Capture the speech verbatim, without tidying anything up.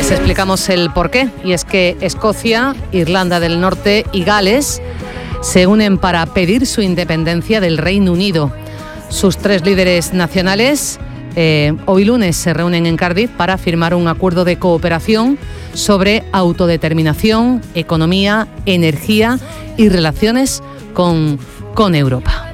Les explicamos el porqué, y es que Escocia, Irlanda del Norte y Gales se unen para pedir su independencia del Reino Unido. Sus tres líderes nacionales eh, hoy lunes se reúnen en Cardiff para firmar un acuerdo de cooperación sobre autodeterminación, economía, energía y relaciones con, con Europa.